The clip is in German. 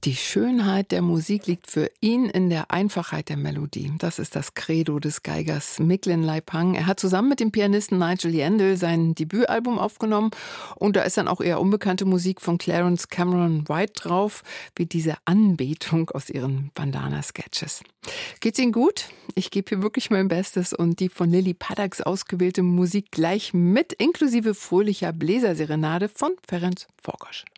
Die Schönheit der Musik liegt für ihn in der Einfachheit der Melodie. Das ist das Credo des Geigers Micklin Leipang. Er hat zusammen mit dem Pianisten Nigel Yandell sein Debütalbum aufgenommen und da ist dann auch eher unbekannte Musik von Clarence Cameron White drauf, wie diese Anbetung aus ihren Bandana-Sketches. Geht's Ihnen gut? Ich gebe hier wirklich mein Bestes und die von Lily Paddocks ausgewählte Musik gleich mit, inklusive fröhlicher Bläserserenade von Ferenc Forgas.